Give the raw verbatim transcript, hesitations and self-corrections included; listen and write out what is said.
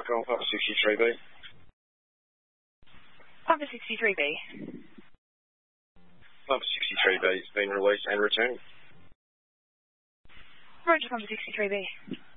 Michael, Papa sixty-three B. Papa sixty-three B. Papa sixty-three B has been released and returned. Roger, Papa sixty-three B.